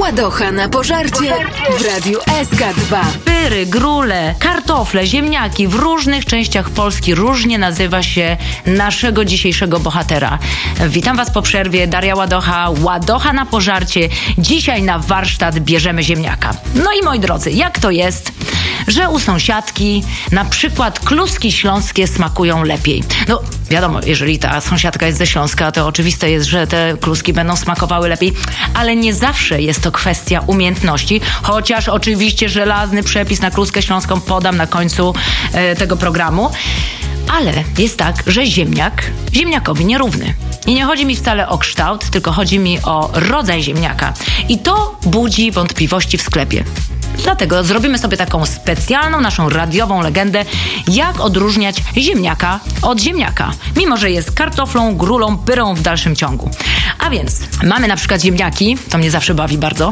Ładocha na pożarcie w Radiu SK2. Pyry, grule, kartofle, ziemniaki w różnych częściach Polski różnie nazywa się naszego dzisiejszego bohatera. Witam Was po przerwie, Daria Ładocha, Ładocha na pożarcie. Dzisiaj na warsztat bierzemy ziemniaka. No i moi drodzy, jak to jest, że u sąsiadki na przykład kluski śląskie smakują lepiej? No wiadomo, jeżeli ta sąsiadka jest ze Śląska, to oczywiste jest, że te kluski będą smakowały lepiej, ale nie zawsze jest to kwestia umiejętności, chociaż oczywiście żelazny przepis na kluskę śląską podam na końcu tego programu. Ale jest tak, że ziemniak ziemniakowi nierówny. I nie chodzi mi wcale o kształt, tylko chodzi mi o rodzaj ziemniaka. I to budzi wątpliwości w sklepie. Dlatego zrobimy sobie taką specjalną, naszą radiową legendę, jak odróżniać ziemniaka od ziemniaka, mimo że jest kartoflą, grulą, pyrą w dalszym ciągu. A więc mamy na przykład ziemniaki, to mnie zawsze bawi bardzo,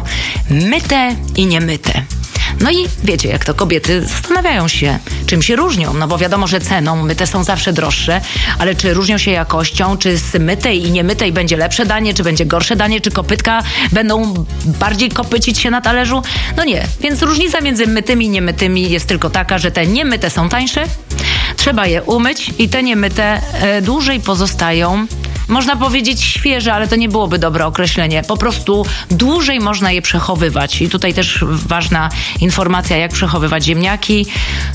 myte i niemyte. No i wiecie, jak to kobiety zastanawiają się, czym się różnią, no bo wiadomo, że ceną myte są zawsze droższe, ale czy różnią się jakością, czy z mytej i niemytej będzie lepsze danie, czy będzie gorsze danie, czy kopytka będą bardziej kopycić się na talerzu? No nie, więc różnica między mytymi i niemytymi jest tylko taka, że te niemyte są tańsze, trzeba je umyć i te niemyte dłużej pozostają, można powiedzieć świeże, ale to nie byłoby dobre określenie. Po prostu dłużej można je przechowywać. I tutaj też ważna informacja, jak przechowywać ziemniaki.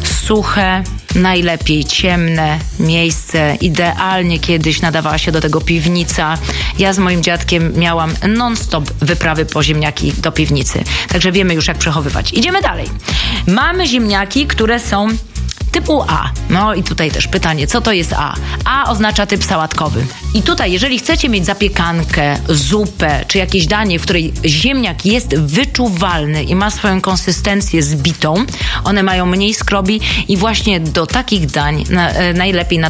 Suche, najlepiej ciemne miejsce. Idealnie kiedyś nadawała się do tego piwnica. Ja z moim dziadkiem miałam non-stop wyprawy po ziemniaki do piwnicy. Także wiemy już, jak przechowywać. Idziemy dalej. Mamy ziemniaki, które są typu A. No i tutaj też pytanie, co to jest A? A oznacza typ sałatkowy. I tutaj, jeżeli chcecie mieć zapiekankę, zupę, czy jakieś danie, w której ziemniak jest wyczuwalny i ma swoją konsystencję zbitą, one mają mniej skrobi i właśnie do takich dań najlepiej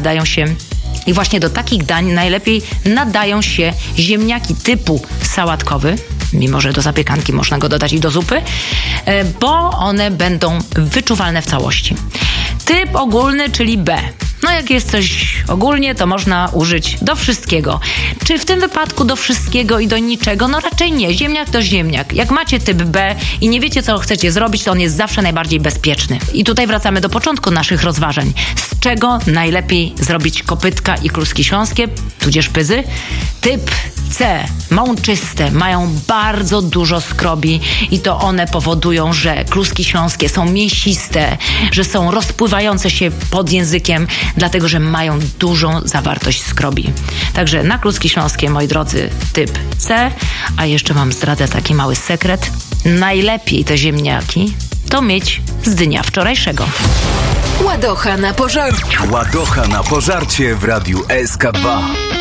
nadają się ziemniaki typu sałatkowy, mimo że do zapiekanki można go dodać i do zupy, bo one będą wyczuwalne w całości. Typ ogólny, czyli B. No jak jest coś ogólnie, to można użyć do wszystkiego. Czy w tym wypadku do wszystkiego i do niczego? No raczej nie. Ziemniak to ziemniak. Jak macie typ B i nie wiecie, co chcecie zrobić, to on jest zawsze najbardziej bezpieczny. I tutaj wracamy do początku naszych rozważań. Z czego najlepiej zrobić kopytka i kluski śląskie, tudzież pyzy? Typ C, mączyste, mają bardzo dużo skrobi i to one powodują, że kluski śląskie są mięsiste, że są rozpływające się pod językiem, dlatego że mają dużą zawartość skrobi. Także na kluski śląskie, moi drodzy, typ C, a jeszcze wam zdradzę taki mały sekret. Najlepiej te ziemniaki to mieć z dnia wczorajszego. Ładocha na pożarcie. Ładocha na pożarcie w Radiu SK2.